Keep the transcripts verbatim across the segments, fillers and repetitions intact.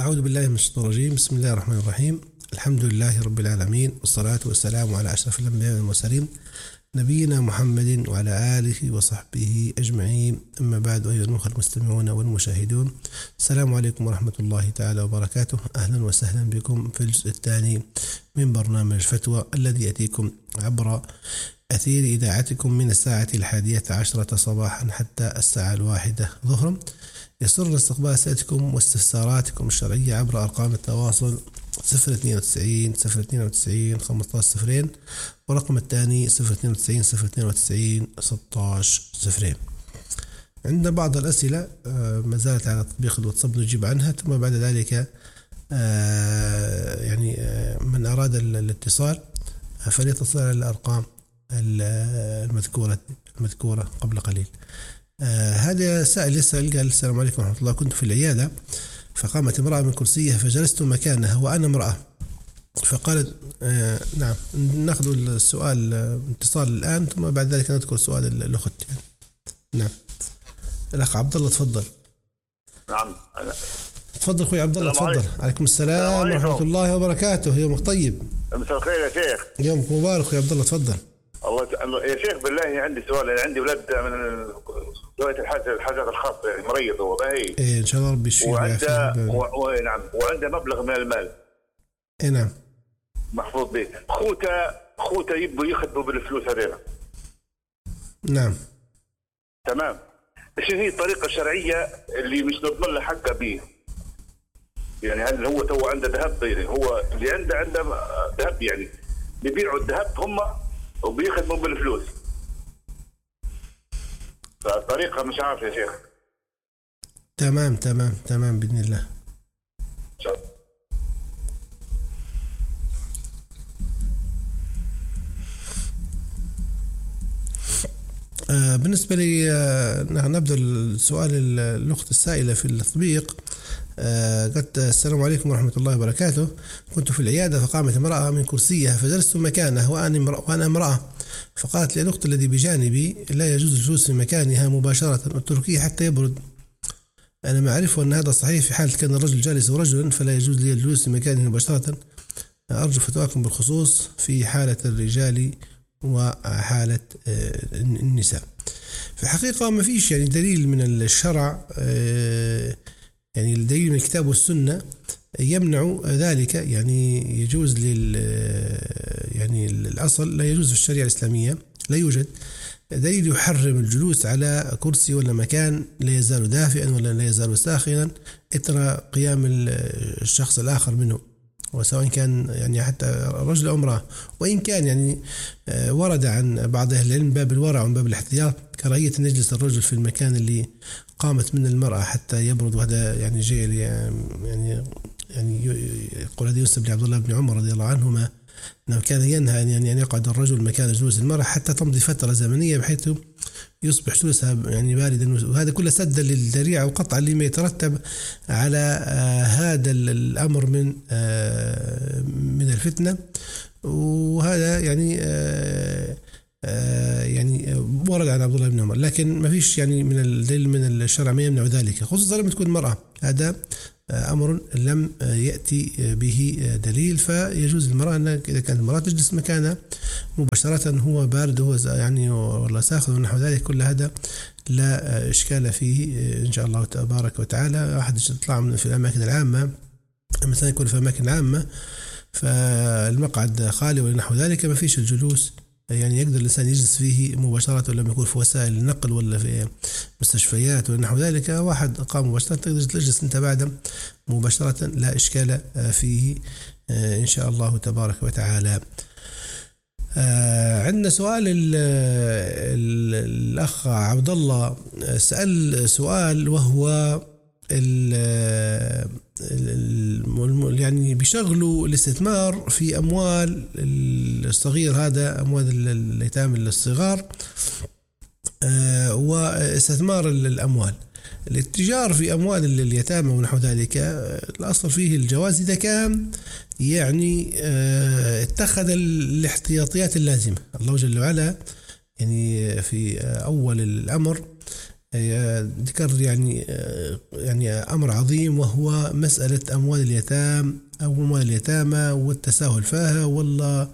أعوذ بالله من الشيطان الرجيم. بسم الله الرحمن الرحيم. الحمد لله رب العالمين، والصلاة والسلام على أشرف الأنبياء والمرسلين نبينا محمد وعلى آله وصحبه أجمعين. أما بعد، أيها الأخوة المستمعون والمشاهدون، السلام عليكم ورحمة الله تعالى وبركاته. أهلا وسهلا بكم في الجزء الثاني من برنامج فتوى الذي يأتيكم عبر أثير إذاعتكم من الساعة الحادية عشرة صباحا حتى الساعة الواحدة ظهرا. يسر استقبال أسئلتكم واستفساراتكم الشرعية عبر أرقام التواصل صفر اثنين وتسعين صفر اثنين وتسعين خمسة عشر صفرين، ورقم الثاني صفر اثنين وتسعين صفر اثنين وتسعين ستة عشر صفرين. عندنا بعض الأسئلة ما زالت على تطبيق الواتساب نجيب عنها، ثم بعد ذلك يعني من أراد الاتصال فليتصل على الأرقام المذكورة المذكورة قبل قليل. آه هذا سائل يسأل قال: السلام عليكم ورحمة الله، كنت في العيادة فقامت امرأة من كرسيها فجلست مكانها وأنا امرأة، فقالت آه نعم. نأخذ السؤال اتصال الآن، ثم بعد ذلك نذكر سؤال الأخت. يعني نعم، الأخ عبد الله تفضل. نعم تفضل أخوي عبد الله تفضل. عليكم, عليكم السلام ورحمة الله وبركاته. يومك طيب. مساء الخير يا شيخ. يومك مبارك أخوي عبد الله تفضل. الله يا شيخ بالله عندي سؤال. أنا عندي ولد من ذوات الحاجات الخاصة، يعني مريض هو باهي. إيه إن شاء الله ربي يشفيه وعنده و... نعم وعنده مبلغ من المال. إيه نعم محفوظ به. خوته خوته يبوا يخدموا بالفلوس هذيلا. نعم تمام. ايش هي الطريقة الشرعية اللي مش نضمن له حقه به؟ يعني هل هو تو عنده ذهب؟ يعني هو اللي عنده عنده ذهب، يعني بيبيعوا الذهب هم وبيخدموا بالفلوس. فالطريقة مش عارف يا شيخ. تمام تمام تمام بإذن الله. إن شاء الله. آه بالنسبة لي آه نبدأ السؤال الأخت السائلة في التطبيق. آه قلت: السلام عليكم ورحمة الله وبركاته، كنت في العيادة فقامت امرأة من كرسيها فجلست مكانها وأنا امرأة، فقالت لي الأخت الذي بجانبي: لا يجوز الجلوس في مكانها مباشرة، اتركيه حتى يبرد. أنا ما أعرف أن هذا صحيح في حالة كان الرجل جالس رجلا فلا يجوز لي الجلوس في مكانه مباشرة. أرجو فتواكم بالخصوص في حالة الرجال وحالة النساء. في الحقيقة ما فيش يعني دليل من الشرع، يعني الدليل من الكتاب والسنة يمنع ذلك. يعني يجوز لل يعني الأصل لا يجوز في الشريعة الإسلامية، لا يوجد دليل يحرم الجلوس على كرسي ولا مكان لا يزال دافئا ولا لا يزال ساخنا إثر قيام الشخص الآخر منه، وسواء كان يعني حتى رجل أو امرأة. وإن كان يعني ورد عن بعض أهل العلم باب الورع ومن باب الاحتياط كراهية أن يجلس الرجل في المكان اللي قامت من المرأة حتى يبرد، وهذا يعني جاء يعني يعني يقول هذا ينسب لعبد الله بن عمر رضي الله عنهما أنه كان ينهى أن يعني يقعد الرجل مكان جلوس المرأة حتى تمضي فترة زمنية بحيث يصبح جلوسها يعني باردا، وهذا كله سدا للذريعة وقطعا لما يترتب على آه هذا الأمر من آه من الفتنة. وهذا يعني آه آه يعني ورد عن عبد الله بن عمر، لكن ما فيش يعني من الدليل من الشرع ما يمنع ذلك، خصوصا لما تكون مرأة. هذا أمر لم يأتي به دليل، فيجوز المرأة أن إذا كانت المرأة تجلس مكانها مباشرة، هو بارد هو يعني ولا ساخن ونحو ذلك، كل هذا لا إشكال فيه إن شاء الله تبارك وتعالى. أحد يطلع في الأماكن العامة مثلا، يكون في أماكن عامة فالمقعد خالي ونحو ذلك، ما فيش الجلوس يعني يقدر الإنسان يجلس فيه مباشرة، لما يكون في وسائل النقل ولا في مستشفيات ونحو ذلك. واحد قام مباشرة تقدر تجلس أنت بعد مباشرة، لا إشكال فيه إن شاء الله تبارك وتعالى. عندنا سؤال الأخ عبد الله سأل سؤال، وهو يعني بيشغلوا الاستثمار في أموال الصغير، هذا أموال الأيتام الصغار، واستثمار الأموال. الاتجار في أموال اليتامى ونحو ذلك الأصل فيه الجواز إذا كان يعني اتخذ الاحتياطيات اللازمة. الله جل وعلا يعني في أول الأمر ذكر يعني يعني أمر عظيم، وهو مسألة أموال اليتام أو أموال اليتامى والتساهل فيها والله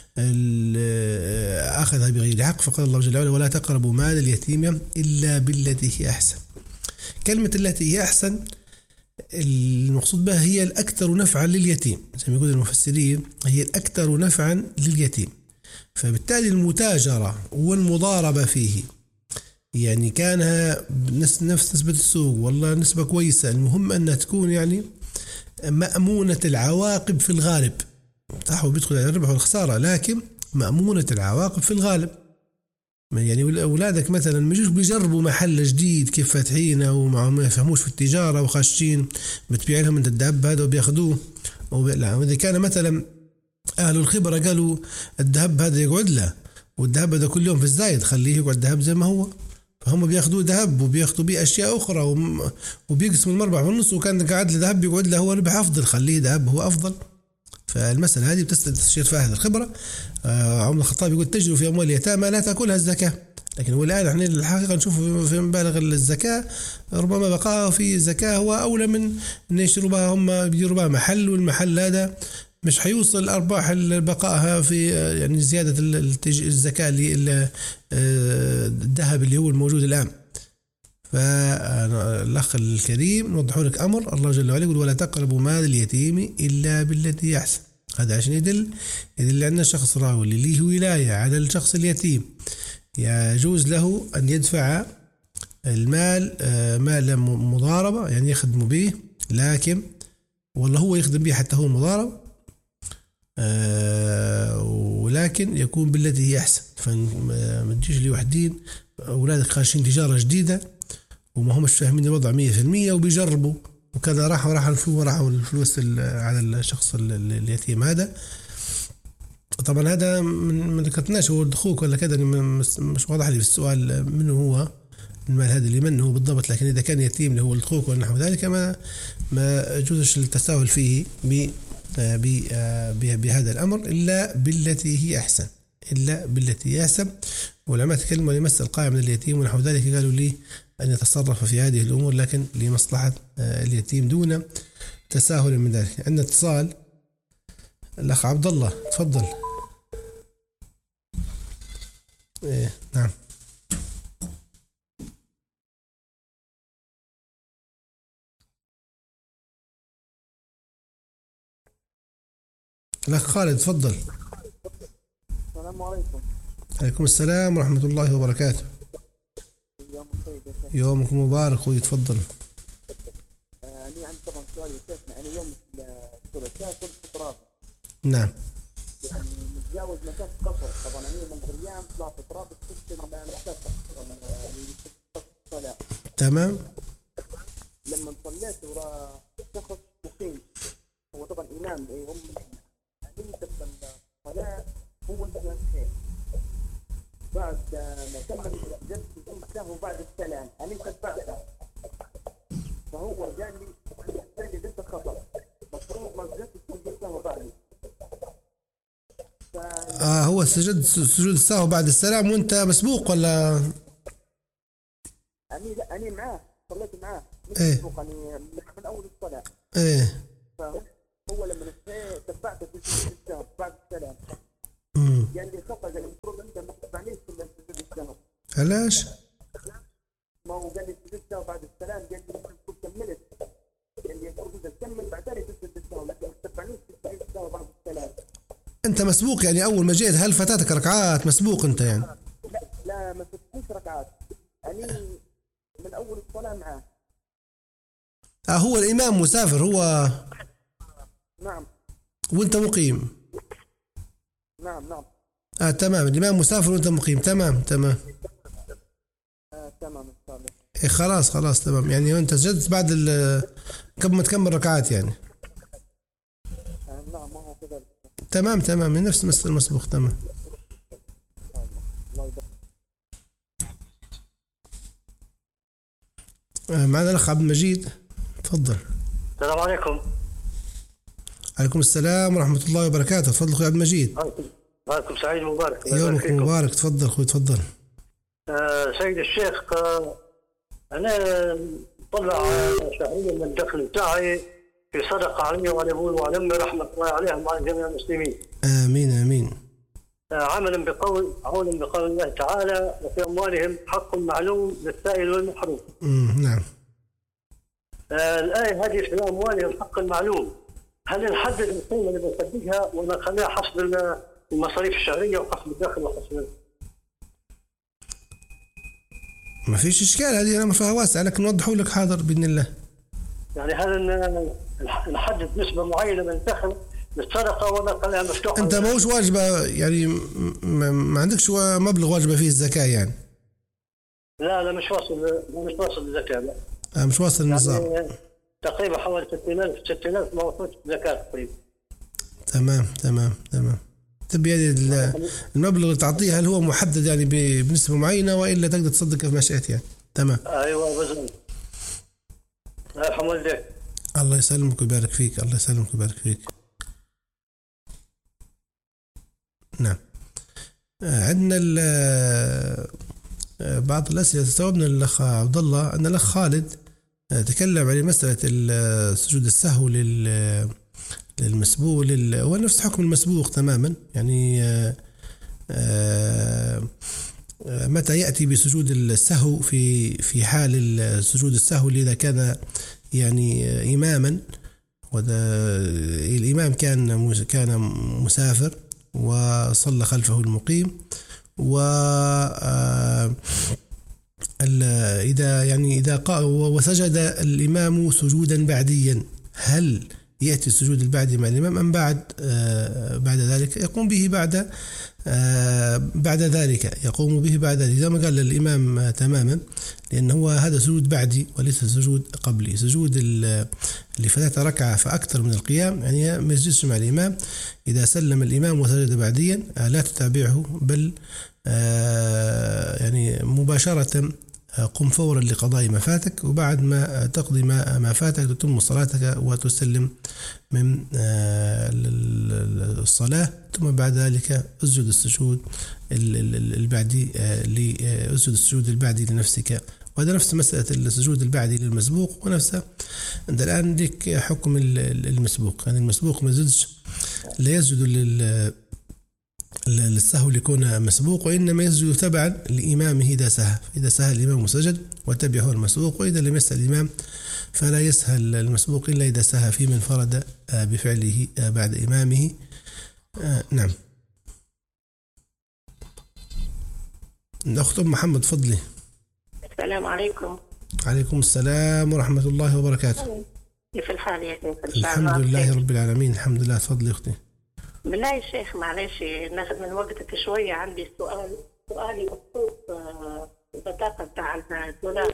أخذها بغير حق. فقال الله جل وعلا: ولا تقربوا مال اليتيم إلا بالتي هي أحسن. كلمة التي هي أحسن المقصود بها هي الأكثر نفعا لليتيم، زي ما يقول المفسرين هي الأكثر نفعا لليتيم. فبالتالي المتاجرة والمضاربة فيه يعني كانها نفس نسبة السوق والله نسبة كويسة، المهم أنها تكون يعني مأمونة العواقب في الغالب. صح، وبيدخل على الربح والخسارة، لكن مأمونة العواقب في الغالب. يعني أولادك مثلا ما يجوش بيجربوا محل جديد كيف فاتحينه وما ما يفهموش في التجارة وخاشين بتبيع لهم انت الذهب هذا وبياخذوه. لا، إذا كان مثلا أهل الخبرة قالوا الذهب هذا يقعد له والذهب هذا كل يوم في الزايد، خليه يقعد ذهب زي ما هو، فهم بياخذوا ذهب وبياخذوا بيه أشياء أخرى وبيقسموا المربح بالنص، وكان قاعد له ذهب يقعد له هو ربح أفضل، خليه ذهب هو أفضل. فالمسألة هذه بتستشير فيها أهل الخبرة. آه عمر الخطاب يقول: تجروا في أموال اليتامى لا تأكلها الزكاة. لكن هو الآن احنا الحقيقة نشوف في مبالغ الزكاة، ربما بقاها في زكاة هو أولى من أن يشتروا بها، هم بيديروا بها محل، والمحل هذا مش حيوصل أرباح بقائها في يعني زيادة الزكاة اللي الذهب اللي هو الموجود الآن. فالأخ الكريم نوضح لك أمر الله جل وعلا يقول: ولا تقربوا مال اليتيم إلا بالتي أحسن. هذا عشان يدل يدل أن الشخص راوي اللي ليه ولاية على الشخص اليتيم يجوز له أن يدفع المال مال مضاربة، يعني يخدم به، لكن والله هو يخدم به حتى هو مضارب، ولكن يكون بالتي هي أحسن. فما تجيش لي وحدين أولادك خاشين تجارة جديدة وما همش فاهمين الوضع مية في المية وبيجربوا وكذا، راح وراح الفلوس راح الفلوس على الشخص اليتيم هذا. طبعا هذا ما ذكرتناش هو اخوك ولا كذا، مش واضح لي في السؤال منه هو المال هذا اللي منه بالضبط، لكن إذا كان يتيم اللي هو اخوك ونحو ذلك ما ما يجوزش التساهل فيه بهذا الأمر إلا بالتي هي أحسن، إلا بالتي هي أحسن. والعلماء تكلموا لمس القائم من اليتيم ونحو ذلك، قالوا لي أن يتصرف في هذه الأمور لكن لمصلحة اليتيم دون تساهل من ذلك. عندنا اتصال، الأخ عبد الله تفضل. إيه نعم. الأخ خالد تفضل. السلام عليكم. عليكم السلام ورحمة الله وبركاته. يومك مبارك أخوي تفضل. أنا عندي طبعا سؤال يا شيخنا، أنا يوم الثلاثاء كنت في طرابة. نعم. يعني متجاوز مسافة قصر، طبعا أنا من الأيام طلعت في طرابة كنت مسافة الصلاة. تمام. لما صليت وراء شخص مقيم، هو طبعا إمام، هم أنت الصلاة هو اللي خير. بعد ما كمل جلسة الإمام وبعد السلام أنا تبعته، فهو قال لي قال لي أنت خطأ، مفروض ما جلست الإمام بعدي. ف... آه هو سجد سجود السهو بعد السلام وأنت مسبوق ولا؟ أني لا أني معاه صليت معاه مش إيه؟ مسبوق، أني من أول الصلاة. إيه. فهو لما تبعته في سجود السهو بعد السلام امم قال لي خطأ، قال المفروض أنت ما تتبعنيش في سجود السهو. علاش؟ ما هو قال لي سجود السهو بعد السلام، قال لي المفروض كملت، قال لي المفروض أنت تكمل بعدين تسجد السهو، لكن ما تتبعنيش في سجود السهو بعد السلام. أنت مسبوق يعني أول ما جيت، هل فاتتك ركعات مسبوق أنت يعني؟ لا لا ما فتتنيش ركعات، أنا من أول الصلاة معاه. آه هو الإمام مسافر هو. نعم. وأنت مقيم. نعم نعم. آه تمام، الإمام مسافر وأنت مقيم، تمام تمام. آه تمام إن شاء الله. إيه خلاص خلاص تمام، يعني أنت سجدت بعد ال قبل ما تكمل ركعات يعني. آه نعم ما هو كذلك. تمام تمام، من نفس مثل المسبوق. تمام. آه معنا الأخ عبد المجيد تفضل. السلام عليكم. عليكم السلام ورحمة الله وبركاته. تفضل أخوي عبد المجيد. عليكم سعيد مبارك. يومك مبارك. تفضل أخوي تفضل. آه سيد الشيخ، آه انا طلع شهريا من الدخل بتاعي في صدقه علي وعلى ابوي وعلى امي رحمه الله عليهم وعلى جميع المسلمين. امين امين. عملا بقول عونا بقول الله تعالى وفي اموالهم حق معلوم للسائل والمحروم. امم نعم. آه الايه هذه في اموالهم حق معلوم، هل نحدد القيمه اللي بنسددها ولا نخليها حسب المصاريف الشهريه وحسب الدخل وحسب؟ ما فيش اشكال، هذه انا فيها واسعه لكن نوضحوا لك حاضر باذن الله. يعني هل نحدد نسبه معينه من الدخل للصدقه ولا نخليها مفتوحه؟ انت ما هوش واجبه يعني ما, ما عندكش مبلغ واجبه فيه الزكاه يعني؟ لا لا مش واصل مش واصل الزكاه لا. آه مش واصل النظام. يعني تقريبا حوالي ستين ألف ستين ألف ما وصلش زكاه تقريبا. تمام تمام تمام. تبي يعني المبلغ اللي تعطيه هل هو محدد يعني بنسبه معينه والا تقدر تصدق كيف ما شئت يعني؟ تمام. ايوه بالضبط. يرحم والديك. الله يسلمك ويبارك فيك، الله يسلمك ويبارك فيك. نعم. عندنا بعض الأسئلة تجاوبنا الأخ عبد الله أن الأخ خالد تكلم عن مسألة سجود السهو للمسبوق لل... هو نفس حكم المسبوق تماما يعني. متى يأتي بسجود السهو في في حال سجود السهو إذا كان يعني إماما وده الإمام كان كان مسافر وصلى خلفه المقيم، و إذا يعني إذا قام وسجد الإمام سجودا بعديا هل يأتي السجود البعدي مع الإمام أم بعد بعد ذلك يقوم به بعد بعد ذلك يقوم به بعد ذلك زي ما قال الإمام تماما، لأن هو هذا سجود بعدي وليس سجود قبلي. سجود اللي فاتت ركعة فأكثر من القيام يعني ما يسجدش مع الإمام. إذا سلم الإمام وسجد بعديا لا تتابعه بل يعني مباشرة قم فورا لقضاء ما فاتك، وبعد ما تقضي ما ما فاتك تتم صلاتك وتسلم من الصلاة، ثم بعد ذلك اسجد السجود البعدي اسجد السجود البعدي لنفسك. وهذا نفس مسألة السجود البعدي للمسبوق، ونفسه عند الآن لك حكم المسبوق. يعني المسبوق ما يسجدش لا يسجد لل للسهو ليكون مسبوق، وإنما يسجد تبعا لإمامه إذا سهى. إذا سهى الإمام وسجد وتبعه المسبوق، وإذا لم يسهى الإمام فلا يسهى المسبوق إلا إذا سهى في من فرد بفعله بعد إمامه. نعم. الأخت محمد فضلي. السلام عليكم. عليكم السلام ورحمة الله وبركاته. كيف الحال يا شيخ؟ الحمد لله رب العالمين. الحمم لله. تفضلي أختي. بالله يا شيخ معلش ناخذ من وقتك شوية، عندي سؤال سؤالي بخصوص البطاقة بتاع الدولار.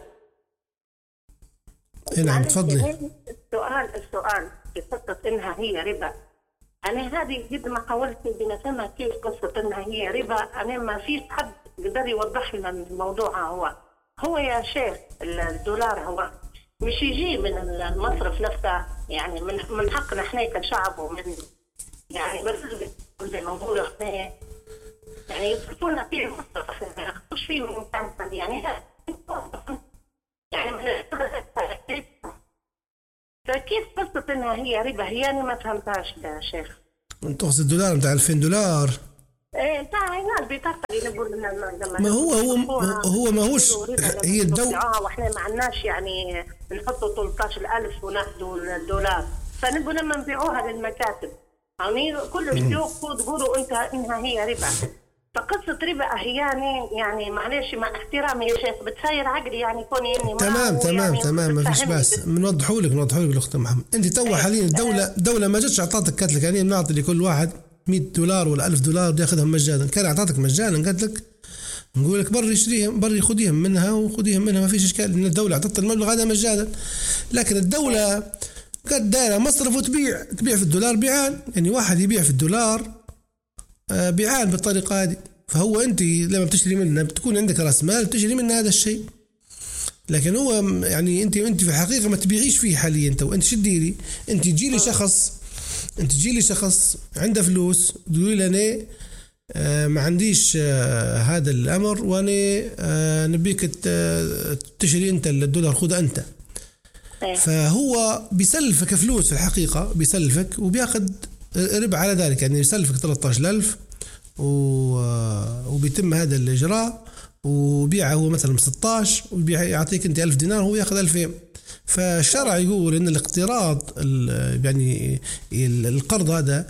نعم تفضلي. السؤال السؤال بقصة إنها هي ربا. أنا هذه قد ما حاولت بنفهمها كيف قصة إنها هي ربا، أنا ما فيش حد قدر يوضح لنا الموضوع. هو هو يا شيخ الدولار هو مش يجي من المصرف نفسه، يعني من من حقنا احنا كشعب ومن يعني بس زي ما نقول احنا يعني يصرفونا فيه مصرف ما ياخذوش فيه من كان يعني يعني فكيف قصة انها هي ربا؟ هي انا ما فهمتهاش يا شيخ. انت تقصد الدولار بتاع ألفين دولار؟ ايه بتاع هنا البطاقة اللي نقول ما هو هو هو ما هوش هي الدولة، واحنا ما عندناش يعني نحطوا ثلاثة عشر ألف وناخذوا الدولار، فنبغى لما نبيعوها للمكاتب يعني كل السوق تقولوا انت انها هي ربا. فقصة ربا احيانا يعني معلش مع احترامي يا شيخ بتساير عقلي يعني كوني اني تمام تمام يعني تمام ما فيش باس. بنوضحوا لك نوضحوا لك الاخت محمد. انت تو حاليا الدولة الدولة ما جتش اعطتك قالت لك يعني بنعطي لكل واحد مية دولار ولا ألف دولار بياخذهم مجانا، كان اعطتك مجانا قالت لك نقول لك بري اشتريهم بري خذيهم منها وخذيهم منها ما فيش اشكال، لان الدولة اعطت المبلغ هذا مجانا. لكن الدولة قد دايره مصرف وتبيع تبيع في الدولار بيعان، يعني واحد يبيع في الدولار بيعان بالطريقه هذه. فهو انت لما بتشتري منه بتكون عندك راس مال بتشتري منه هذا الشيء، لكن هو يعني انت انت في الحقيقه ما تبيعيش فيه حاليا. انت وانت شو تديري؟ انت تجي لي شخص انت تجي لي شخص عنده فلوس تقولي له انا آه ما عنديش آه هذا الأمر، وأنا آه نبيك تشتري أنت الدولار، خذ أنت. فهو بيسلفك فلوس في الحقيقة، بيسلفك وبياخد ربح على ذلك، يعني يسلفك ثلاثة عشر ألف وبيتم هذا الإجراء، وبيعه هو مثلا ستة عشر وبيع يعطيك أنت ألف دينار وهو ياخذ ألفين. فالشرع يقول إن الاقتراض يعني القرض هذا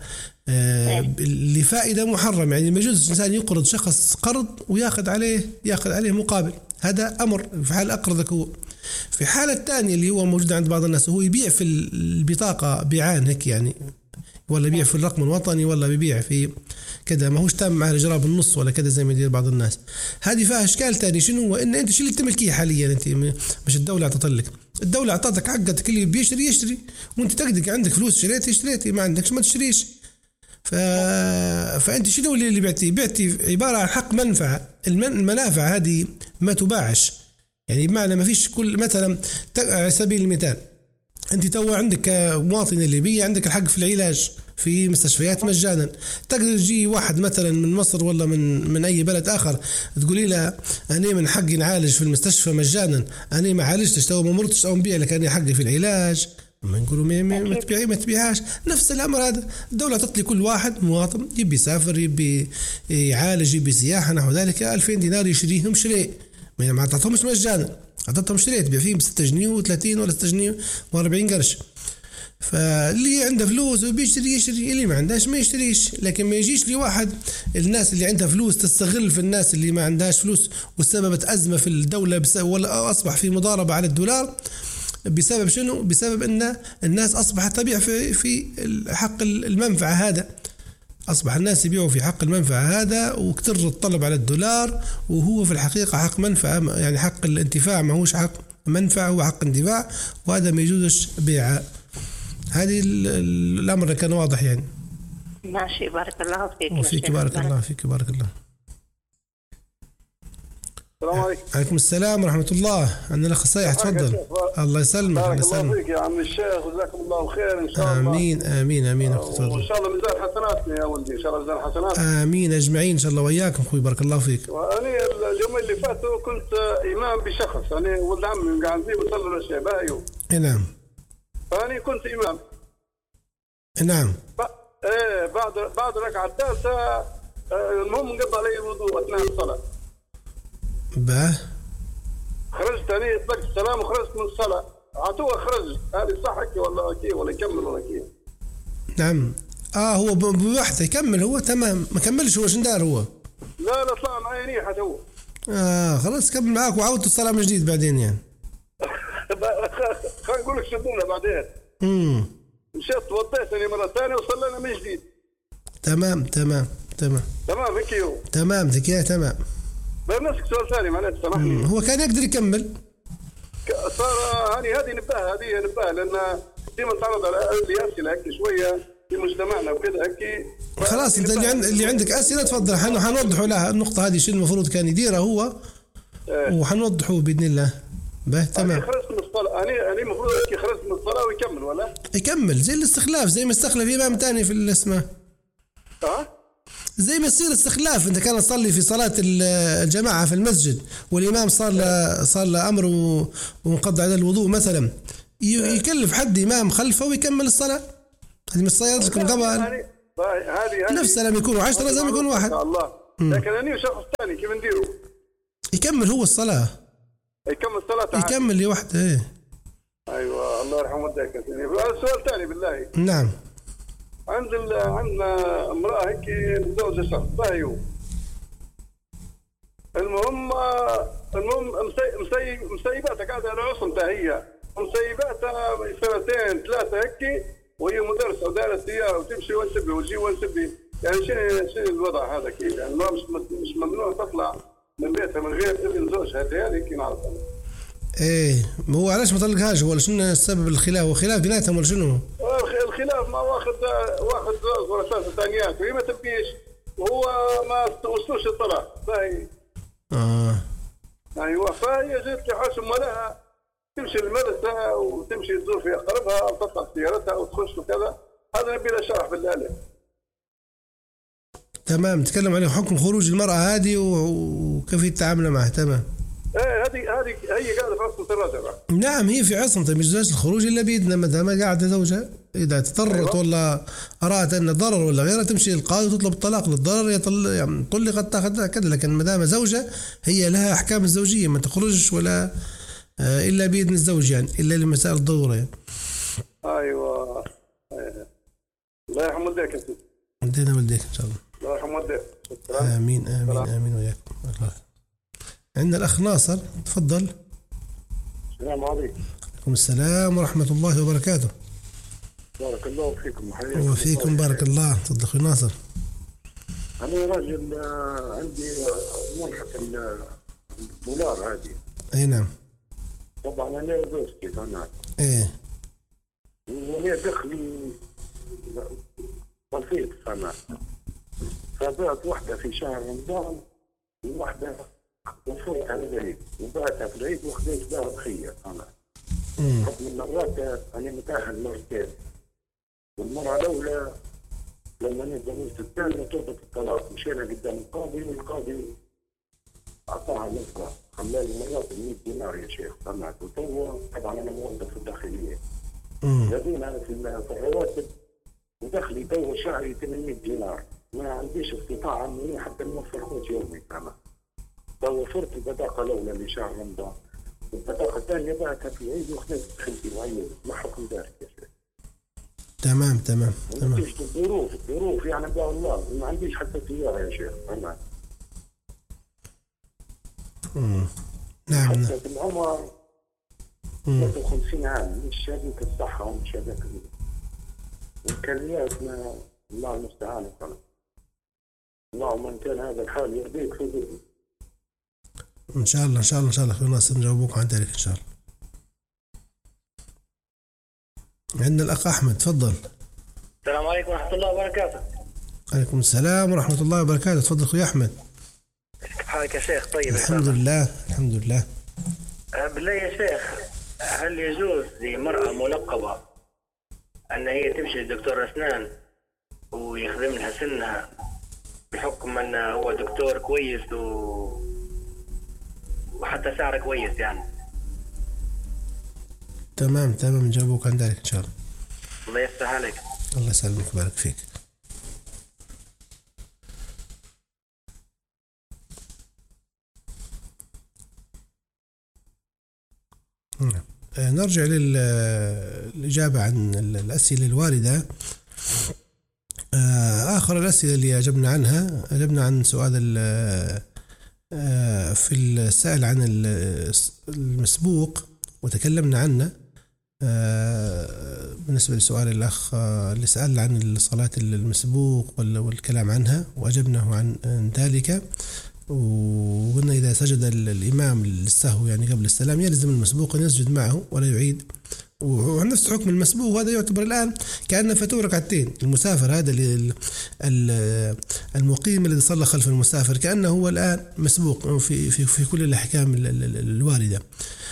لفائدة محرم، يعني ما يجوز الإنسان يقرض شخص قرض وياخذ عليه ياخذ عليه مقابل. هذا أمر في حال أقرضك هو. في حالة الثانية اللي هو موجود عند بعض الناس، هو يبيع في البطاقة بيعان هيك يعني، ولا يبيع في الرقم الوطني، ولا بيبيع في كذا، ما هوش تام مع الإجراء بالنص ولا كذا زي ما يدير بعض الناس. هذه فيها إشكال تاني. شنو هو؟ إن أنت شو اللي تملكيه حاليا؟ أنت مش الدولة أعطتك، الدولة أعطتك حقك، اللي بيشتري يشتري، وأنت تقدر عندك فلوس شريتي اشتريتي، ما عندكش ما تشتريش. ف... فأنت شنو اللي بعتي؟ بعتي عبارة عن حق منفعة. المنافع هذه ما تباعش، يعني بمعنى ما فيش كل مثلا على سبيل المثال أنت تو عندك كمواطن ليبي عندك الحق في العلاج في مستشفيات مجانا. تقدر تجي واحد مثلا من مصر ولا من من أي بلد آخر تقولي له أنا من حقي نعالج في المستشفى مجانا، أنا ما عالجتش تو ما مرتش أو نبيع لك أنا حقي في العلاج، ما نقولوا ما ما تبيعي ما تبيعهاش. نفس الأمر هذا، الدولة تعطي كل واحد مواطن يبي يسافر يبي يعالج يبي سياحة نحو ذلك ألفين دينار يشريهم شري، ما تعطيهمش مجانا، عطتهم شريت بيع فيهم ستة جنيه وثلاثين ولا ستة جنيه وأربعين قرش. فاللي عنده فلوس وبيشتري يشتري، اللي ما عندهاش ما يشتريش. لكن ما يجيش لي واحد، الناس اللي عندها فلوس تستغل في الناس اللي ما عندهاش فلوس، وسببت أزمة في الدولة ولا أصبح في مضاربة على الدولار. بسبب شنو؟ بسبب أن الناس أصبحت تبيع في في حق المنفعة هذا، أصبح الناس يبيعوا في حق المنفعة هذا، وكتر الطلب على الدولار، وهو في الحقيقة حق منفعة، يعني حق الانتفاع ما هوش حق منفعة، هو حق انتفاع، وهذا ما يجوزش بيعه. هذه الأمر كان واضح يعني. ماشي، بارك الله فيك. وفيك بارك الله فيك بارك الله. السلام عليكم. عليكم السلام ورحمة الله. عندنا الأخ صيح، تفضل. الله يسلمك. بارك الله فيك يا عم الشيخ، جزاكم الله خير إن شاء الله. آمين آمين آمين. وإن شاء الله ميزان حسناتنا يا ولدي، إن شاء الله ميزان حسنات. آمين أجمعين إن شاء الله وياكم أخوي، بارك الله فيك. وأنا اليوم اللي فاتوا كنت إمام بشخص، أنا ولد عمي قاعدين وصلوا الأشياء بايو. نعم. فأنا كنت إمام. نعم. ب... إيه بعد بعد ركعة الثالثة المهم قضى علي الوضوء أثناء الصلاة. باه. خرجت أنا طلقت السلام وخرجت من الصلاة، عطوه خرج، هذه صح هيك ولا كيف ولا يكمل ولا كيف؟ نعم. آه هو بوحده يكمل هو تمام، ما كملش هو شندار هو؟ لا لا طلع معي ريحة هو. آه خلاص كمل معاك وعودت الصلاة من جديد بعدين يعني. خلينا نقول لك شدونا بعدين. امم. مشيت توضيت أنا مرة ثانية وصلينا من جديد. تمام تمام تمام. تمام هيك هو. تمام ذكي تمام. بنسألك سؤال ثاني معلش سامحني. هو كان يقدر يكمل. صار هذه هذه نباهة هذه نباهة لأن ديما تعرض على لي أسئلة هيك شوية في مجتمعنا وكذا هيك. خلاص أنت اللي, عند اللي عندك أسئلة تفضل، حن حنوضحوا لها النقطة هذه شو المفروض كان يديرها هو. اه. وحنوضحوا بإذن الله. به تمام. أنا خرجت من الصلاة، أنا أنا المفروض هيك خرجت من الصلاة ويكمل ولا؟ يكمل زي الاستخلاف، زي ما استخلف إمام ثاني في الاسماء. ها؟ زي ما يصير استخلاف، انت كان تصلي في صلاة الجماعة في المسجد والإمام صار له صار له أمر وانقضى على الوضوء مثلا، يكلف حد إمام خلفه ويكمل الصلاة. هذه من الصلاة لكم قبل هذه نفسها لما يكونوا عشرة لازم يكون واحد. الله. لكن أنا وشخص ثاني كيف نديره؟ يكمل هو الصلاة. يكمل الصلاة. يكمل لوحده. ايه. أيوة الله يرحمه والديك يا سيدي. سؤال ثاني بالله. نعم. عند عندنا امرأة هيك متزوجة شخص باهيو. المهم المهم مسي مسيباتها قاعدة على عصمتها هي، مسيباتها سنتين ثلاثة هيك، وهي مدرسة ودارت سيارة وتمشي وين تبي وتجي وين تبي، يعني شنو شنو الوضع هذا كيف؟ يعني المرأة مش مش ممنوع تطلع من بيتها من غير إذن زوجها، هذه هيك نعرف. ايه هو علاش ما طلقهاش؟ ولا شنو السبب الخلاف؟ وخلاف بيناتهم ولا شنو؟ الخلاف ما واخد واخد زوج ولا ثلاث ثانيات وهي ما تبيش وهو ما وصلوش الطلاق فهي. اه ايوه فهي جت لحسن لها تمشي المدرسه وتمشي تزور في اقربها او تطلع سيارتها وتخش وكذا، هذا نبي له شرح بالله. تمام، تكلم عليه حكم خروج المرأة هذه وكيف التعامل معها. تمام. ايه هذه هذه هي قاعده في عصمة الرجل. نعم هي في عصمة، مش جالس الخروج الا باذن ما دام قاعده زوجها. اذا تضررت أيوة. ولا ارادت ان ضرر ولا غيرها تمشي للقاضي وتطلب الطلاق للضرر، يطل يعني طلقت تاخذ كذا. لكن ما دام زوجها هي لها احكام الزوجيه، ما تخرجش ولا آه الا باذن الزوج، يعني الا لمسائل الضروره يعني. ايوه أيوة. الله يرحم والديك انت. ودينا والديك ان شاء الله. الله يرحم والديك. امين امين سلام. امين وياكم. الله. عندنا الاخ ناصر، تفضل. السلام عليكم. وعليكم السلام ورحمه الله وبركاته. بارك الله فيكم. وفيكم بارك الله. تفضل اخوي ناصر. انا راجل عندي منحة الدولار هذه. اي نعم. طبعا انا زوجتي قناة. ايه. وانا دخلي بسيط قناة. فبعت واحدة في شهر رمضان وواحدة وفرتها للعيد، وبعتها في العيد وخذيت بها ضحية قناة. حكم المرات انا متأهل مرتين. والمرة الأولى لما نزلت الثانية طلبت الطلاق، مشينا قدام القاضي والقاضي أعطاها نفقة خلالي مرات مية دينار يا شيخ سمعت. وتوا طبعا أنا موظف في الداخلية. لدينا في الرواتب ودخلي توا شهري ثمانمية دينار، ما عنديش استطاعة إني حتى نوفر قوت يومي كمان. توا وفرت البطاقة الأولى لشهر رمضان، والبطاقة الثانية بعتها في العيد وخذت خلتي وعيد. ما حكم ذلك يا شيخ؟ تمام تمام تمام. ما فيش الظروف الظروف يعني بقى الله ما عنديش حتى سيارة يا شيخ. تمام. امم نعم. حتى في العمر ثلاثة وخمسين عام، مش هذيك الصحة ومش هذاك الإمكانيات، ما الله المستعان. اللهم إن كان هذا الحال يرضيك فضل. إن شاء الله إن شاء الله إن شاء الله أخوي ناصر نجاوبوك عن ذلك إن شاء الله. عندنا الأخ أحمد، تفضل. السلام عليكم ورحمة الله وبركاته. عليكم السلام ورحمة الله وبركاته. تفضل أخوي أحمد. كيف حالك يا شيخ؟ طيب الحمد لله الحمد لله. بالله يا شيخ، هل يجوز لمرأة ملقبة أن هي تمشي لدكتور أسنان ويخدم لها سنها بحكم أنه هو دكتور كويس و... وحتى سعره كويس يعني؟ تمام تمام نجاوبوك عن ذلك إن شاء الله. الله يفتح عليك. الله يسلمك ويبارك فيك. نرجع للإجابة عن الأسئلة الواردة. آخر الأسئلة اللي أجبنا عنها، أجبنا عن سؤال في السائل عن المسبوق وتكلمنا عنه. بالنسبة لسؤال الأخ اللي سأل عن الصلاة المسبوق والكلام عنها وأجبناه عن ذلك، وقلنا إذا سجد الإمام للسهو يعني قبل السلام يلزم المسبوق أن يسجد معه ولا يعيد. وعن نفس حكم المسبوق هذا يعتبر الآن كأنه فاتوا ركعتين. المسافر هذا المقيم الذي صلى خلف المسافر كأنه هو الآن مسبوق في في في كل الأحكام الواردة.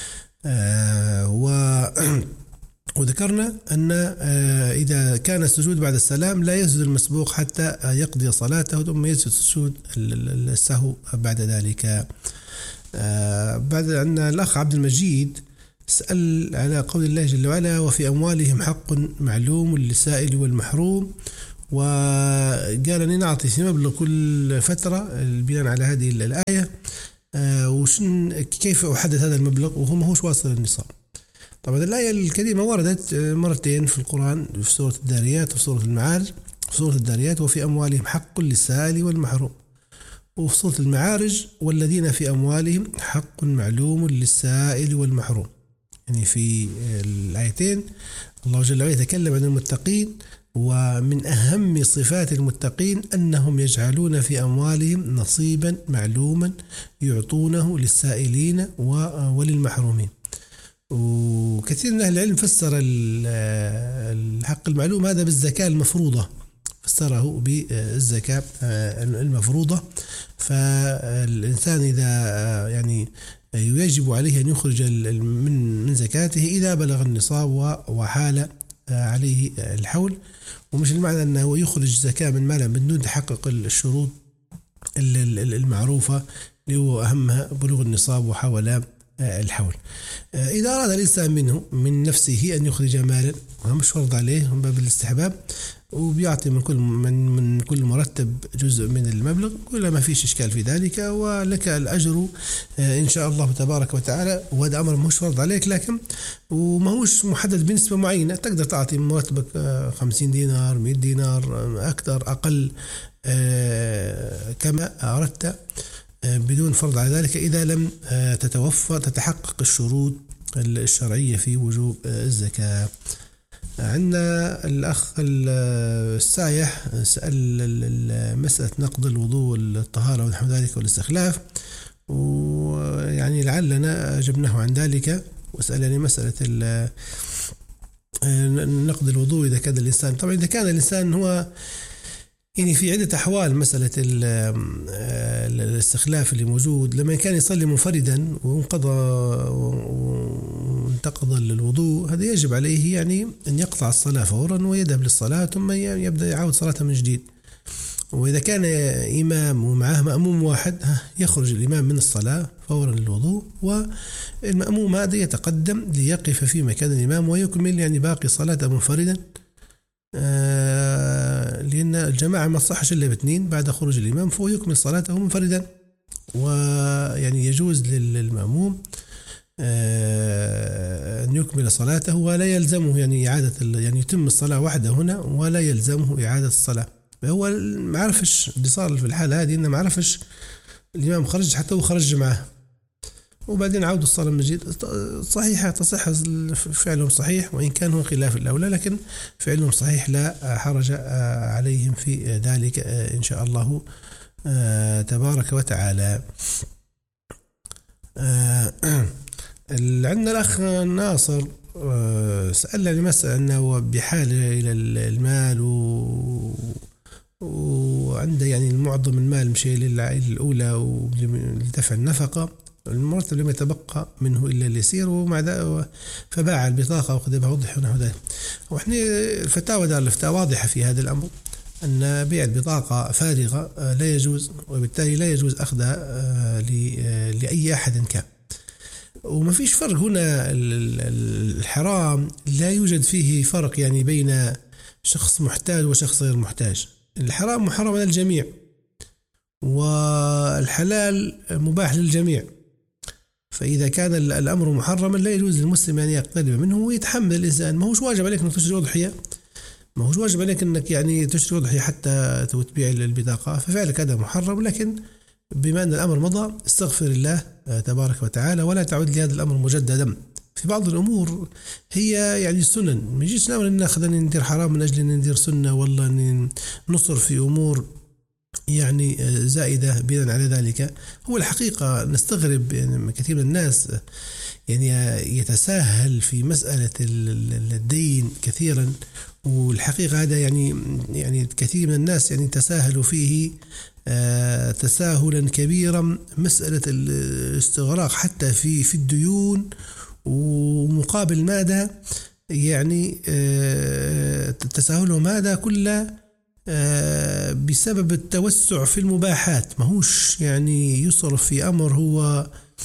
و وذكرنا أن إذا كان السجود بعد السلام لا يسجد المسبوق حتى يقضي صلاته ثم يسجد سجود السهو بعد ذلك. بعد أن الأخ عبد المجيد سأل على قول الله جل وعلا وفي أموالهم حق معلوم للسائل والمحروم، وقال أن نعطي مبلغ كل فترة بناء على هذه الآية. وشن كيف أحدد هذا المبلغ وهو ما هوش واصل للنصاب؟ طبعا الآية الكريمة وردت مرتين في القرآن، في سورة الذاريات وفي سورة المعارج. في سورة الذاريات وفي أموالهم حق للسائل والمحروم، وفي سورة المعارج والذين في أموالهم حق معلوم للسائل والمحروم. يعني في الآيتين الله جل وعلا يتكلم عن المتقين، ومن أهم صفات المتقين أنهم يجعلون في أموالهم نصيبا معلوما يعطونه للسائلين وللمحرومين. وكثير من أهل العلم فسر الحق المعلوم هذا بالزكاة المفروضة، فسره بالزكاة المفروضة. فالإنسان إذا يعني يجب عليه أن يخرج من من زكاته إذا بلغ النصاب وحال عليه الحول، ومش المعنى أنه يخرج زكاة من ماله من دون تحقق الشروط المعروفة اللي هو أهمها بلوغ النصاب وحول الحول. إذا أراد الإنسان منه من نفسه أن يخرج مالا مش فرض عليه من باب الاستحباب، وبيعطي من كل من, من كل مرتب جزء من المبلغ، كل ما فيش إشكال في ذلك، ولك الأجر إن شاء الله تبارك وتعالى. وهذا أمر مش فرض عليك، لكن وما هوش محدد بنسبة معينة، تقدر تعطي مرتبك خمسين دينار، مئة دينار، أكثر أقل كما أردت بدون فرض على ذلك، إذا لم تتوفر تتحقق الشروط الشرعية في وجوب الزكاة. عندنا الأخ السايح سأل مسألة نقض الوضوء والطهارة ونحو ذلك والاستخلاف، ويعني لعلنا أجبناه عن ذلك، وسألني مسألة نقض الوضوء إذا كان الإنسان، طبعا إذا كان الإنسان هو يعني في عدة أحوال، مسألة الاستخلاف اللي موجود لما كان يصلي منفردا وانقضى وانتقض الوضوء، هذا يجب عليه يعني أن يقطع الصلاة فورا ويذهب للصلاة ثم يبدأ يعود صلاة من جديد. وإذا كان إمام ومعه مأموم واحد يخرج الإمام من الصلاة فورا للوضوء، والمأموم هذا يتقدم ليقف في مكان الإمام ويكمل يعني باقي صلاة منفردا، آه لأن الجماعة ما تصحش إلا باثنين بعد خروج الإمام، فهو يكمل صلاته منفردا. ويعني يجوز للمأموم آه أن يكمل صلاته ولا يلزمه يعني إعادة، يعني يتم الصلاة وحده هنا ولا يلزمه إعادة الصلاة. هو ما عرفش اللي صار في الحالة هذه، إنه ما عرفش الإمام خرج حتى هو خرج معه، وبعدين عودوا الصلاة من جديد. صحيح تصح فعلهم صحيح، وإن كان هو خلاف الأولى، لكن فعلهم صحيح لا حرج عليهم في ذلك إن شاء الله تبارك وتعالى. عندنا الأخ ناصر سألني مسألة أنه بحاجة إلى المال و وعنده يعني المعظم المال مشي للعائلة الأولى ولدفع النفقة، المرتب لم يتبقى منه إلا اليسير، ومع ذلك فباع البطاقة وقدمها وضح ونحو ذلك. وإحنا الفتاوى دار الفتاوى واضحة في هذا الأمر، أن بيع البطاقة فارغة لا يجوز، وبالتالي لا يجوز أخذها لأي أحد كان. وما فيش فرق هنا، الحرام لا يوجد فيه فرق يعني بين شخص محتاج وشخص غير محتاج، الحرام محرم على الجميع والحلال مباح للجميع. فإذا كان الأمر محرما لا يجوز للمسلم أن يقترب منه ويتحمل الإنسان. ما هوش واجب عليك أنك تشتري أضحية، ما هوش واجب عليك أنك يعني تشتري أضحية حتى تبيع البطاقة، ففعلك هذا محرم. لكن بما أن الأمر مضى استغفر الله تبارك وتعالى ولا تعود لهذا الأمر مجددا. في بعض الأمور هي يعني سنن، ما يجيش نعمل أن ناخذ أن ندير حرام من أجل أن ندير سنة، والله أن نصر في أمور يعني زائدة بناء على ذلك. هو الحقيقة نستغرب يعني كثير من الناس يعني يتساهل في مسألة الدين كثيرا، والحقيقة هذا يعني يعني كثير من الناس يعني تساهلوا فيه آه تساهلا كبيرا، مسألة الاستغراق حتى في في الديون، ومقابل ماذا يعني آه تساهلهم هذا كله آه بسبب التوسع في المباحات. ماهوش يعني يصرف في أمر هو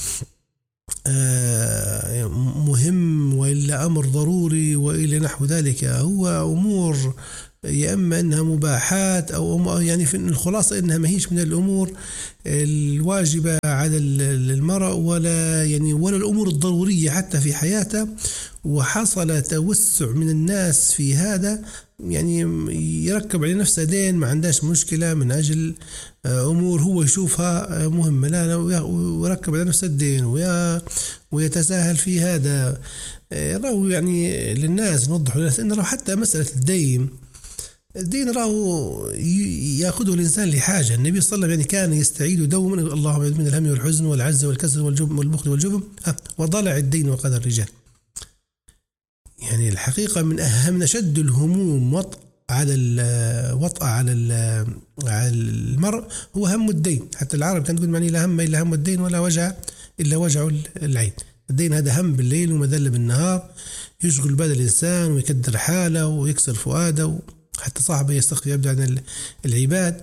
آه مهم وإلا أمر ضروري وإلى نحو ذلك، هو أمور يا إما أنها مباحات أو يعني في الخلاصة أنها ما هيش من الأمور الواجبة على المرء، ولا يعني ولا الأمور الضرورية حتى في حياته. وحصل توسع من الناس في هذا، يعني يركب على نفسه دين ما عندهاش مشكلة من أجل أمور هو يشوفها مهمة، لا لا ويركب على نفسه الدين ويتساهل في هذا. راهو يعني للناس نوضح للناس أن حتى مسألة الدين الدين راهو يأخذه الإنسان لحاجة. النبي صلى الله عليه وسلم يعني كان يستعيد دوما اللهم من الهم والحزن والعز والكسل والجبن والبخل والجبن وضلع الدين وقدر الرجال. يعني الحقيقة من أهم أشد الهموم وطأ على وطأ على على المرء هو هم الدين. حتى العرب كانت تقول معني لا هم إلا هم الدين ولا وجع إلا وجع العين. الدين هذا هم بالليل ومذل بالنهار، يشغل بال الإنسان ويكدر حاله ويكسر فؤاده، حتى صاحبه يستخفي يبدأ عن العباد،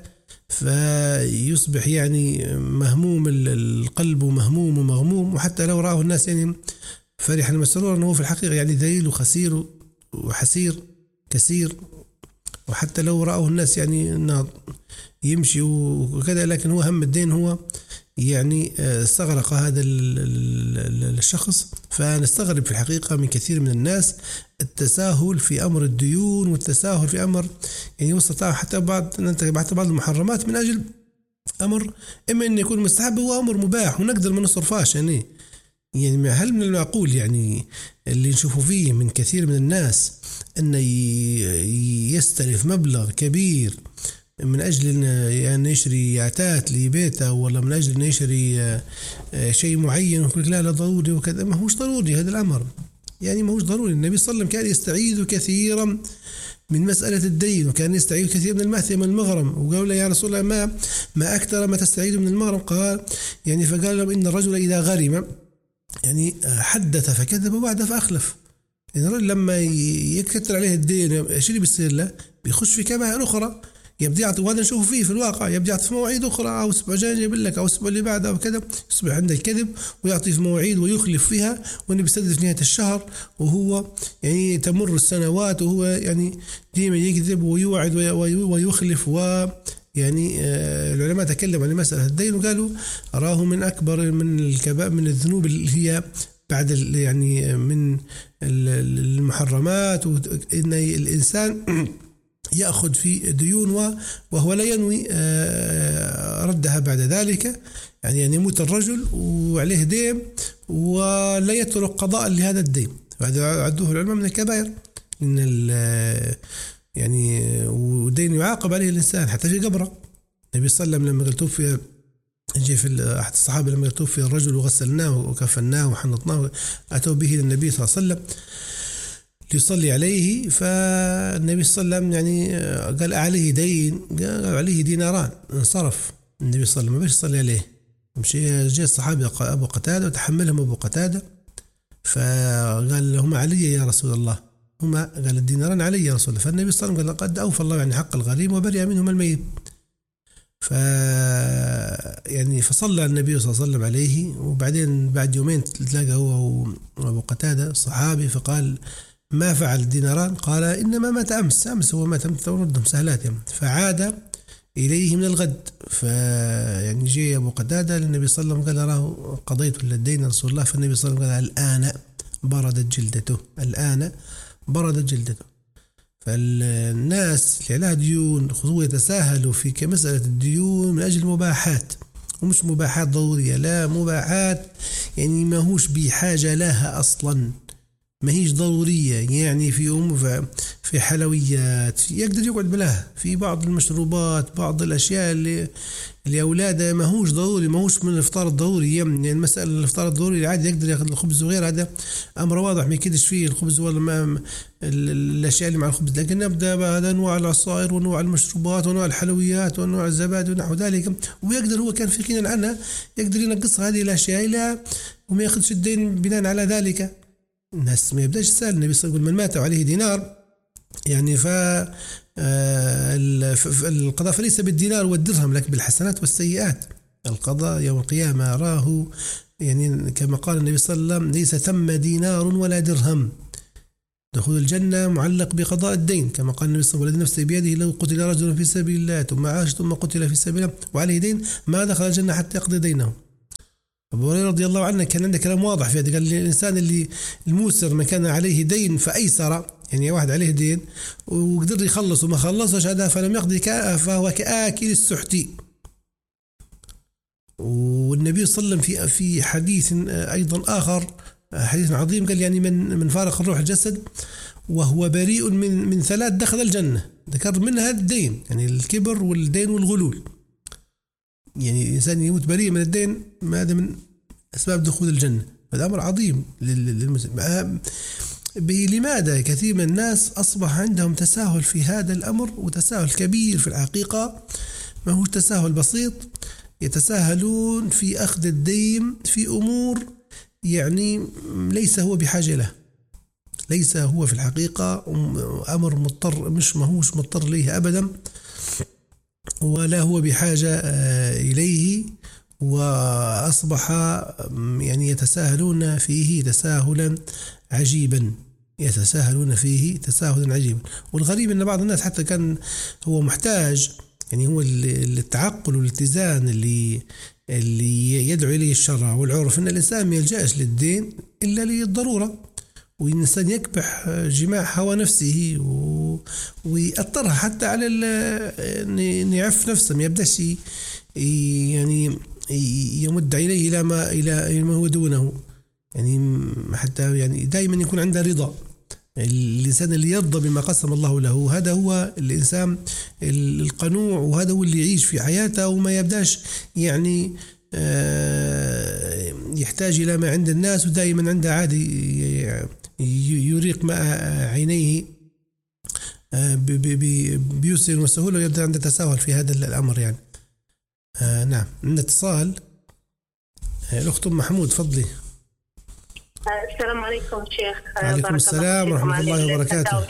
فيصبح يعني مهموم القلب ومهموم ومغموم. وحتى لو رآه الناس يعني فرحا مسرورا أنه في الحقيقة يعني ذليل وخسير وحسير كثير. وحتى لو رآه الناس يعني أنه يمشي وكذا، لكن هو هم الدين هو يعني استغرق هذا الشخص. فنستغرب في الحقيقة من كثير من الناس التساهل في أمر الديون والتساهل في أمر يعني وسط حتى بعض بعض المحرمات من أجل أمر إما أن يكون مستحب هو أمر مباح ونقدر ما نصرفاش. يعني يعني هل من المعقول يعني اللي نشوفه فيه من كثير من الناس أنه يستلف مبلغ كبير من أجل أن يعني يشري يعتات لبيته، ولا من أجل أن يشري شيء معين ويقول لا لا ضروري وكذا؟ ما هوش ضروري هذا الأمر، يعني ما هوش ضروري. النبي صلى الله عليه وسلم كان يستعيذ كثيرا من مسألة الدين، وكان يستعيذ كثير من المأثم من المغرم. وقال له يا رسول الله ما ما أكثر ما تستعيذ من المغرم؟ قال يعني فقال لهم إن الرجل إذا غرم يعني حدث فكذب ووعد فأخلف. يعني الرجل لما يكتر عليه الدين ايش اللي بيصير له؟ بيخش في كبائر أخرى، يبدأ يعطي، وهذا نشوفه فيه في الواقع، يبدأ يعطي في مواعيد أخرى، أو أسبوع جاي يجيب لك، أو أسبوع اللي بعده، أو كذا، يصبح عنده الكذب ويعطي في مواعيد ويخلف فيها، وإنه بيسدد في نهاية الشهر، وهو يعني تمر السنوات وهو يعني ديما يكذب ويوعد ويخلف. و يعني العلماء تكلموا عن مسألة الدين وقالوا أراه من أكبر من الكبائر من الذنوب اللي هي بعد يعني من المحرمات، وإن الإنسان يأخذ في ديون وهو لا ينوي ردها بعد ذلك. يعني يعني يموت الرجل وعليه دين ولا يترك قضاء لهذا الدين، فهذا عدوه العلماء من الكبائر. إن يعني ودين يعاقب عليه الإنسان حتى في قبره. النبي صلى الله عليه وسلم لما توفي جاء في أحد الصحابة لما توفي الرجل وغسلناه وكفناه وحنطناه، أتوا به للنبي صلى الله عليه وسلم يصلي عليه، فالنبي صلى الله عليه وسلم يعني قال عليه دين، قال عليه ديناران. انصرف النبي صلى الله عليه وسلم ما بيش يصلي عليه. مشي جاء الصحابي أبو قتادة وتحملهم أبو قتادة، فقال هما علي يا رسول الله، هما قال الديناران علي يا رسول الله. فالنبي صلى الله عليه وسلم قال قد أوفى الله يعني حق الغريم وبرئ منهما الميت. ف يعني فصلى النبي صلى الله عليه وسلم عليه، وبعدين بعد يومين تلاقى هو وأبو قتادة الصحابي، فقال ما فعل الديناران؟ قال إنما مات أمس، أمس هو مات أمس وردهم سهلات يعني. فعاد إليه من الغد، فيعني جاء أبو قتادة للنبي صلى الله عليه وسلم قال راه قضيت للدين رسول الله. فالنبي صلى الله عليه وسلم قال الآن بردت جلدته، الآن بردت جلدته. فالناس اللي عليها ديون خذوا يتساهلوا في كمسألة الديون من أجل مباحات، ومش مباحات ضرورية، لا مباحات يعني ما هوش بحاجة لها أصلا، ما هيش ضرورية. يعني في أم في حلويات يقدر يقعد بلاها، في بعض المشروبات، بعض الأشياء اللي لأولاده ما هوش ضروري، ما هوش من الإفطار الضروري. يعني المسألة الإفطار الضروري عادي يقدر يأخذ الخبز وغير، هذا أمر واضح ما يكدش فيه الخبز ولا ما الأشياء اللي مع الخبز. لكن نبدأ بهذا أنواع العصائر وأنواع المشروبات وأنواع الحلويات وأنواع الزبادي ونحو ذلك، ويقدر هو كان في غنى عنها يقدر ينقص هذه الأشياء لا وما يأخذش الدين بناء على ذلك. الناس ما يبدأش يسأل. النبي صلى الله عليه وسلم من مات عليه دينار يعني ف القضاء فليس بالدينار والدرهم لكن بالحسنات والسيئات. القضاء يوم القيامة راه يعني كما قال النبي صلى الله عليه وسلم ليس ثم دينار ولا درهم، دخول الجنة معلق بقضاء الدين، كما قال النبي صلى الله عليه وسلم نفسه بيده لو قتل رجل في سبيل الله ثم عاش ثم قتل في سبيل الله وعليه دين ما دخل الجنة حتى يقضي دينه. أبو هريرة رضي الله عنه كان عنده كلام واضح في هذا، قال الإنسان اللي الموسر ما كان عليه دين فأيسر، يعني واحد عليه دين وقدر يخلص وما خلصش هذا فلم يقضي فهو كآكل السحت. والنبي صلى الله عليه وسلم في في حديث أيضا آخر حديث عظيم قال يعني من من فارق الروح الجسد وهو بريء من من ثلاث دخل الجنة، ذكر منها الدين يعني الكبر والدين والغلول. يعني الإنسان يموت بريء من الدين ما هذا من أسباب دخول الجنة، هذا أمر عظيم للمسلم. لماذا كثير من الناس أصبح عندهم تساهل في هذا الأمر، وتساهل كبير في الحقيقة، ما هو تساهل بسيط، يتساهلون في أخذ الدين في أمور يعني ليس هو بحاجة له، ليس هو في الحقيقة أمر مضطر، مش ماهوش مضطر ليه أبدا، ولا هو بحاجة إليه، وأصبح يعني يتساهلون فيه تساهلا عجيبا يتساهلون فيه تساهلا عجيبا. والغريب أن بعض الناس حتى كان هو محتاج، يعني هو التعقل والاتزان اللي اللي يدعو إليه الشرع والعرف، أن الإنسان ما يلجأش للدين إلا للضرورة، والإنسان يكبح جماع هوى نفسه ويأثرها حتى على أن يعف نفسه، ما يبدأش يعني يمد إليه إلى ما إلى ما هو دونه، يعني حتى يعني دائما يكون عنده رضا. الإنسان اللي يرضى بما قسم الله له هذا هو الإنسان القنوع، وهذا هو اللي يعيش في حياته وما يبداش يعني يحتاج إلى ما عند الناس، ودائما عنده عادي يريق ماء عينيه بيسر وسهولة، ويبدأ عنده تساهل في هذا الأمر يعني. آه نعم، عندنا اتصال. الأخت أم محمود، فضلي. السلام عليكم شيخ. وعليكم السلام ورحمة الله وبركاته.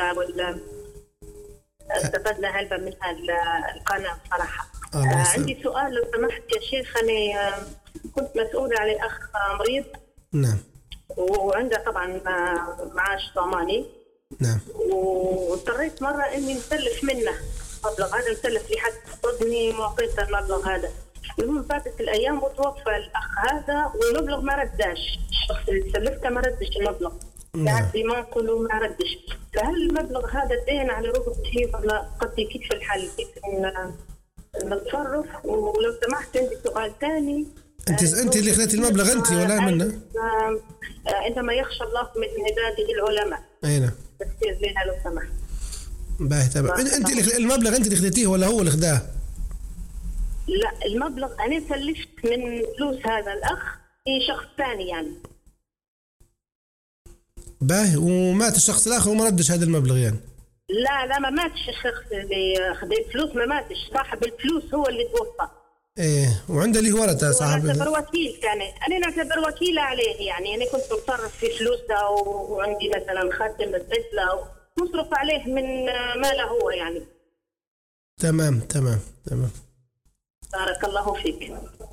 استفدنا هلبا من القناة صراحة. آه عندي سؤال لو سمحت يا شيخ. أنا كنت مسؤولة عن الأخ مريض. نعم. وعنده طبعا معاش ضماني. نعم. واضطريت مرة إني نسلف منه مبلغ، هذا نسلف لي حتى صدني معطيته المبلغ هذا. المهم فاتت الأيام وتوفى الأخ هذا، والمبلغ ما رداش، الشخص اللي سلفته ما ردش المبلغ. قاعد بما كله ما ردش. فهل المبلغ هذا دين على رقبتي ولا قصدي كيف الحل؟ كيف نتصرف؟ ولو سمحت عندي سؤال ثاني. انت انت اللي اخذتي المبلغ انت ولا منه؟ عندما يخشى الله من عباده العلماء. اي نعم. تفسير لها لو سمحت. باهي تمام. انت المبلغ انت اللي اخذتيه ولا هو اللي اخذاه؟ لا، المبلغ انا سلفت من فلوس هذا الاخ في شخص ثاني يعني. باهي، ومات الشخص الاخر وما ردش هذا المبلغ يعني؟ لا لا، ما ماتش الشخص اللي اخذ الفلوس، ما ماتش، صاحب الفلوس هو اللي توفى. ايه، وعنده ليه ورثه صاحب. انا نعتبر وكيل، يعني انا نعتبر وكيله عليه، يعني انا كنت متصرف في فلوس ده، وعندي مثلا خاتم الطفله مصرف عليه من ماله هو يعني. تمام تمام تمام. بارك الله فيك.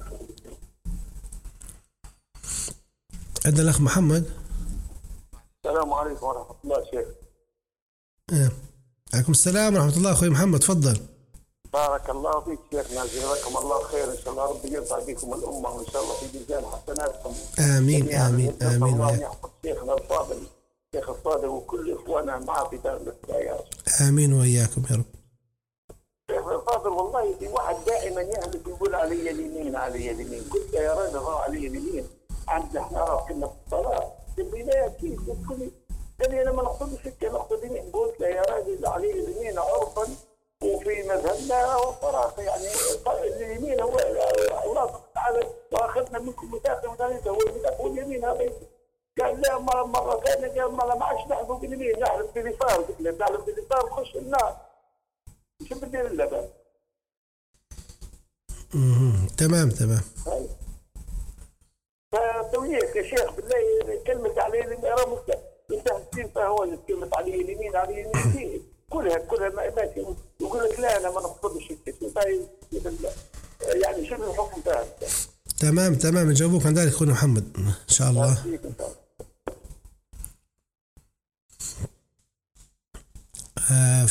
عندنا الأخ محمد. السلام عليكم ورحمة الله شيخ. آه. عليكم السلام ورحمة الله أخوي محمد، تفضل. بارك الله فيك شيخنا، جزاكم الله خير، إن شاء الله ربي يرفع بكم الأمة، وإن شاء الله في ميزان حسناتكم. آمين آمين آمين. الله يحفظ شيخنا الفاضل، شيخ الفاضل، وكل إخواننا معه في دار الإسلام. آمين وإياكم يا رب. شيخ الفاضل، والله في واحد دائما يهلك يقول علي اليمين علي اليمين، قلت يا راجل هو علي اليمين، عندنا احنا كنا في الصلاة في البداية كيف تقولي؟ قال لي أنا ما نقصدش سكة، نقصد يمين. قلت له يا راجل علي اليمين عرفا وفي مذهبنا هو الصراحة، يعني اليمين هو الله تعالى وأخذنا منكم ميثاقا وثالثا، هو الميثاق اليمين هذا. قال لا، مرة مرة ثانية قال ما ما عادش نحلف باليمين، نحلف باليسار. قلت له نحلف باليسار نخش النار، شو بدي اقول لك؟ تمام تمام. فتويك يا شيخ بالله، كلمة علي اليمين راه مستحسين فهو كلمة علي اليمين علي اليمين كلها كلها ماشي، يقول لك لا أنا ما نقصدش يعني شو الحكم تاعك؟ تمام تمام، نجاوبوك عن ذلك أخونا محمد إن شاء الله. آه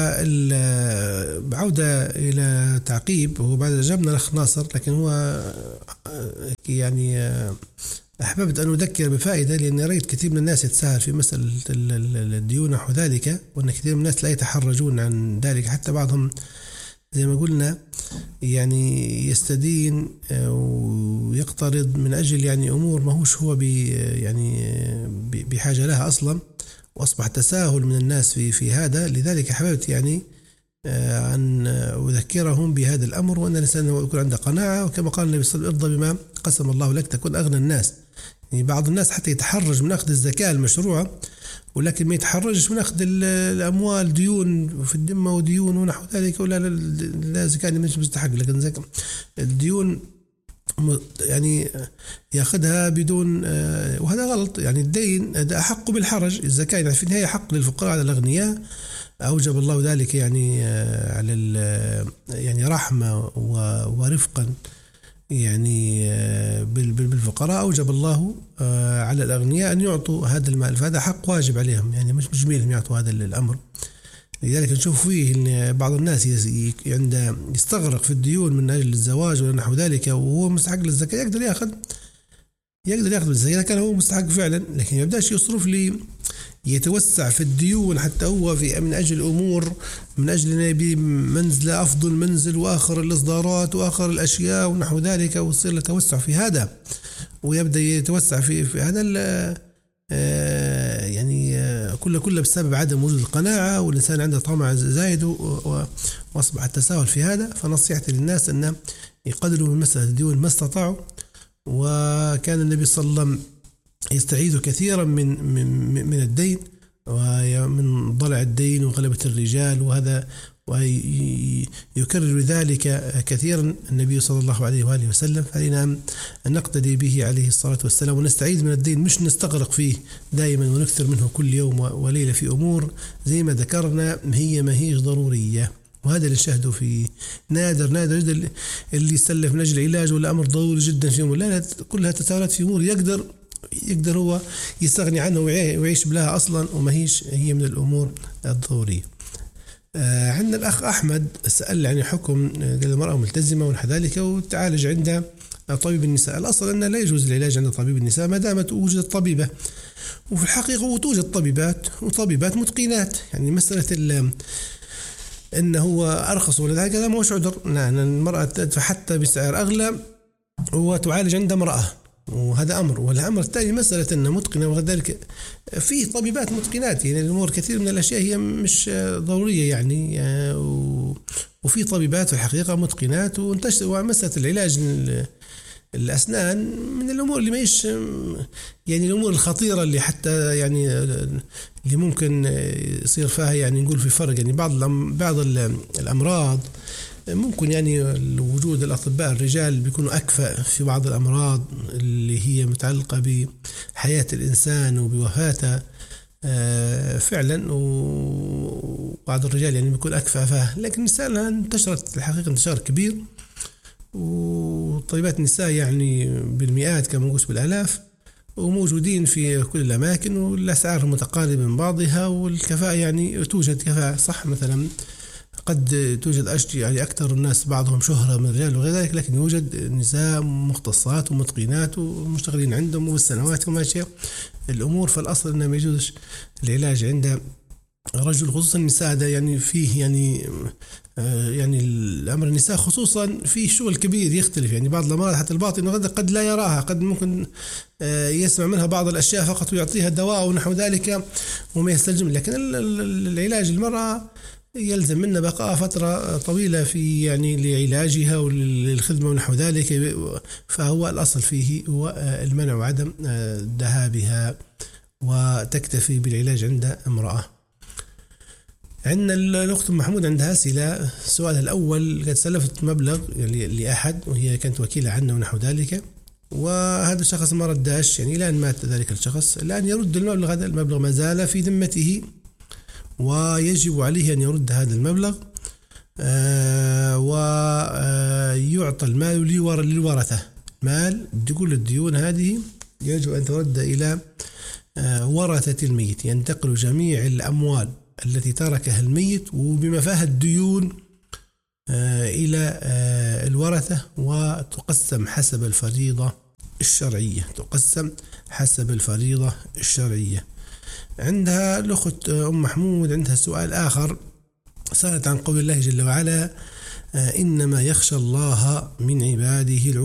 فالعودة إلى تعقيب، هو بعد جابنا الأخ ناصر، لكن هو آه يعني آه أحببت أن أذكر بفائدة، لأن رأيت كثير من الناس يتساهل في مسألة الديون نحو ذلك، وأن كثير من الناس لا يتحرجون عن ذلك، حتى بعضهم زي ما قلنا يعني يستدين ويقترض من أجل يعني أمور ما هوش هو يعني بحاجة لها أصلا، وأصبح تساهل من الناس في في هذا. لذلك حببت يعني أن أذكرهم بهذا الأمر، وأن الإنسان يكون عنده قناعة، وكما قال النبي صلى الله عليه وسلم ارضى بما قسم الله لك تكون أغنى الناس. يعني بعض الناس حتى يتحرج من أخذ الزكاة المشروعة، ولكن ما يتحرجش من أخذ الأموال ديون في الذمة وديون ونحو ذلك، ولا لا زكاة مش مستحق، لكن زكاة الديون يعني ياخذها بدون، وهذا غلط. يعني الدين ده أحق بالحرج، الزكاة يعني في النهاية حق للفقراء على الأغنياء، أوجب الله ذلك يعني على يعني رحمة ورفقا يعني بالفقراء، أوجب الله على الأغنياء أن يعطوا هذا المال، فهذا حق واجب عليهم، يعني مش جميل يعطوا هذا الأمر. لذلك نشوف فيه أن بعض الناس عند يستغرق في الديون من أجل الزواج ولا نحو ذلك وهو مستحق للزكاة، يقدر يأخذ يقدر يأخذ الزكاة إذا كان هو مستحق فعلا، لكن ما يبدأش يصرف لي يتوسع في الديون حتى هو في من أجل أمور، من أجل أن يبي منزل أفضل منزل وآخر الإصدارات وآخر الأشياء ونحو ذلك، ويصير له توسع في هذا، ويبدأ يتوسع في, في هذا يعني كله كله بسبب عدم وجود القناعة، والإنسان عنده طمع زايد وأصبح التساهل في هذا. فنصيحتي للناس أن يقدروا من مسألة الديون ما استطاعوا، وكان النبي صلى الله عليه وسلم يستعيذ كثيرا من من من الدين ومن ضلع الدين وغلبة الرجال، وهذا ويكرر ذلك كثيرا النبي صلى الله عليه وآله وسلم. فعلينا أن نقتدي به عليه الصلاة والسلام ونستعيذ من الدين، مش نستغرق فيه دائما ونكثر منه كل يوم وليلة في أمور زي ما ذكرنا هي ما هيش ضرورية. وهذا اللي نشاهده في نادر نادر جدا اللي يسلف من أجل العلاج ولا أمر ضروري جدا في أمور، لا كلها تساهلات في أمور يقدر يقدر هو يستغني عنه ويعيش بلاها أصلا، وما هيش هي من الأمور الضرورية. آه عندنا الأخ أحمد سأل عن حكم المرأة ملتزمة ونحو ذلك وتعالج عند طبيب النساء. الأصل أن لا يجوز العلاج عند طبيب النساء ما دامت وجدت طبيبة، وفي الحقيقة توجد طبيبات وطبيبات متقنات، يعني مسألة إنه هو أرخص ولا ذلك هذا ما هوش عذر. نعم المرأة تدفع حتى بسعر أغلى وتعالج عند امرأة، وهذا أمر. والأمر الثاني مسألة أنه متقنة وذلك فيه طبيبات متقنات، يعني الأمور كثير من الأشياء هي مش ضرورية يعني، وفي طبيبات في الحقيقة متقنات وانتشر. ومسألة العلاج الأسنان من الأمور اللي ماهيش يعني الأمور الخطيرة اللي حتى يعني اللي ممكن يصير فيها يعني نقول في فرق، يعني بعض بعض الأمراض ممكن يعني وجود الأطباء الرجال بيكونوا أكفأ في بعض الأمراض اللي هي متعلقة بحياة الإنسان وبوفاته فعلا، وبعض الرجال يعني بيكون أكفأ فيها. لكن النساء انتشرت الحقيقة انتشار كبير، وطبيبات النساء يعني بالمئات كما نقول بالآلاف، وموجودين في كل الأماكن، والأسعار متقاربة من بعضها، والكفاءة يعني توجد كفاءة صح. مثلا قد توجد أشياء يعني أكثر الناس بعضهم شهرة من الرجال وغير ذلك، لكن يوجد نساء مختصات ومتقنات ومشتغلين عندهم وبالسنوات وماشية الأمور. فالأصل أنه ما يجوزش العلاج عند رجل، خصوصا النساء ده يعني فيه يعني يعني الأمر النساء خصوصا فيه شغل كبير يختلف، يعني بعض الأمراض حتى الباطن قد لا يراها، قد ممكن يسمع منها بعض الأشياء فقط ويعطيها دواء ونحو ذلك وما يستلزم. لكن العلاج المرأة يلزم منا بقاء فترة طويلة في يعني لعلاجها وللخدمة ونحو ذلك، فهو الأصل فيه هو المنع وعدم ذهابها وتكتفي بالعلاج عند امرأة. عندنا الأخت محمود عندها أسئلة. السؤال الأول قد سلفت مبلغ يعني لأحد وهي كانت وكيلة عنه ونحو ذلك، وهذا الشخص ما رداش، يعني الآن مات ذلك الشخص، الآن يرد المبلغ. هذا المبلغ ما زال في ذمته ويجب عليه أن يرد هذا المبلغ، آه ويعطى المال للورثة. مال كل الديون هذه يجب أن ترد إلى آه ورثة الميت، ينتقل جميع الأموال التي تركها الميت وبما فيها الديون آه إلى آه الورثة، وتقسم حسب الفريضة الشرعية تقسم حسب الفريضة الشرعية. عندها الأخت أم محمود عندها سؤال آخر، سألت عن قول الله جل وعلا إنما يخشى الله من عباده العلماء.